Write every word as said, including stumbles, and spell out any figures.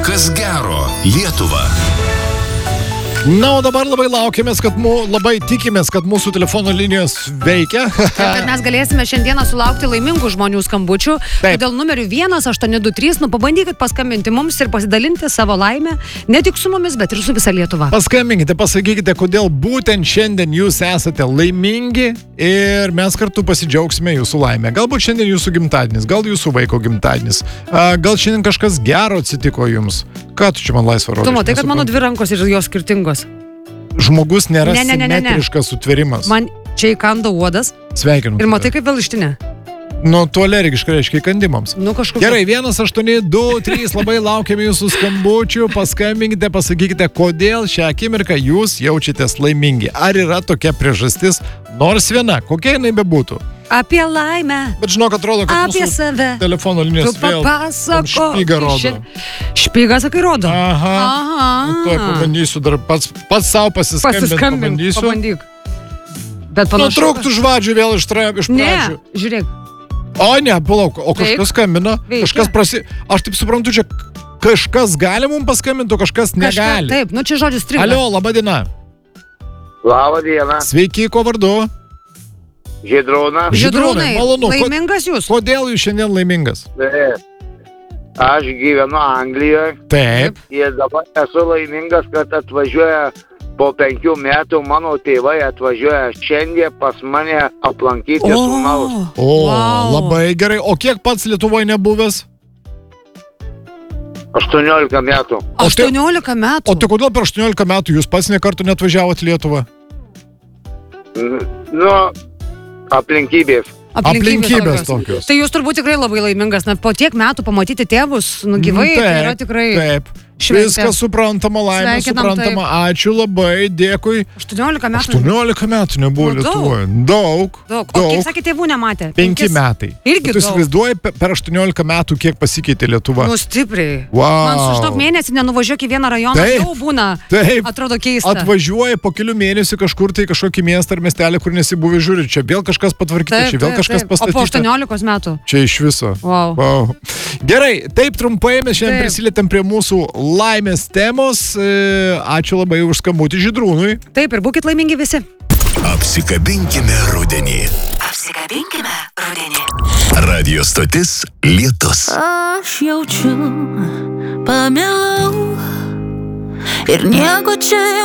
Kas gero Lietuva. Na, o dabar labai laukiamės, kad mū, labai tikimės, kad mūsų telefono linijos veikia. Kad mes galėsime šiandieną sulaukti laimingų žmonių skambučių. Todėl numeriu vienas aštuoni du trys, nu pabandykit paskambinti mums ir pasidalinti savo laimę, ne tik su mumis, bet ir su visa Lietuva. Paskambinkite, pasakykite, kodėl būtent šiandien jūs esate laimingi ir mes kartu pasidžiaugsime jūsų laimę. Galbūt šiandien jūsų gimtadienis, gal jūsų vaiko gimtadienis, gal šiandien kažkas gero atsitiko jums. Ką tu čia man laisvą rodai? Tu matai, kad mano dvi rankos ir jos skirtingos. Žmogus nėra ne, ne, ne, ne, ne. simetriškas sutverimas. Man čia įkanda uodas. Sveikinu. Ir matai, kaip vėl ištinė. Nu, tu alergiškai reiškia įkandimams. Nu, kažkokia. Gerai, vienas aštuoni du trys, labai laukiame jūsų skambučių. Paskambinkite, pasakykite, kodėl šią akimirką jūs jaučiatės laimingi. Ar yra tokia priežastis, nors viena, kokia jinai bebūtų. Apie laimę. Bet žinok, atrodo, kad apie mūsų save. Telefono linijos tu vėl špygą rodo. Špygą, sakai, rodo? Aha. Aha. Nu, tuoj pabandysiu dar pats, pats savo pasiskambinti. Pasiskambink, pabandyk. Bet panašu. Nutrauktų žvadžių vėl iš, tra... iš pradžių. Ne, žiūrėk. O ne, palauk, o kažkas Veik. skambina. Veikia. Kažkas prasi... Aš taip suprantu, čia kažkas gali mums paskambinti, o kažkas negali. Kažka, taip, nu čia žodžius striga. Alio, laba diena. Labą dieną. Sveiki, ko vardu? Žydrūnas. Žydrūnai, malonu. laimingas jūs? Kodėl jūs šiandien laimingas? Aš gyvenu Anglijoje. Taip. Ir dabar esu laimingas, kad atvažiuoja po penkių metų mano tėvai atvažiuoja šiandien pas mane aplankyti sūnaus. O, wow. Labai gerai. O kiek pats Lietuvoje nebuvęs? aštuoniolika metų. aštuoniolika metų? O tai kodėl per aštuoniolika metų jūs pats nė kartų neatvažiavot Lietuvą? Nu, aplinkybės. Aplinkybės tokios. Tai jūs turbūt tikrai labai laimingas, na, po tiek metų pamatyti tėvus, nu, gyvai, taip, tai yra tikrai taip. šventė. Viskas suprantama, laimė Sveikinam, suprantama. taip. Ačiū labai, dėkui. aštuoniolika metų. aštuoniolika metų nebuvo Nu, daug. Lietuvoje. Daug. Daug. O kiek sakė, tėvų nematė? Penki Penkis? metai. Irgi tu daug. įsivaizduoji pe- per aštuoniolika metų, kiek pasikeitė Lietuva? Nu, stipriai. Wow. Man su žinok mėnesį nenuvažiuok į vieną rajoną, Taip. jau būna. Taip. Atrodo keista. Atvažiuoja po kelių mėnesių kažkur tai kažkokį miestą ar miestelį, kur nesibuvai, žiūri, čia vėl kažkas patvarkyta, Taip, čia vėl taip, kažkas taip. O po pastatyta. aštuoniolikos metų. Čia iš viso. Wow. Wow. Gerai, taip trumpai mes šiandien Taip. prisilietėm prie mūsų laimės temos. E, Ačiū labai už skambutį Žydrūnui. Taip, ir būkit laimingi visi. Apsikabinkime rudenį. Apsikabinkime rudenį. Radio stotis Lietus. Aš jaučiu, pamilau ir nieko čia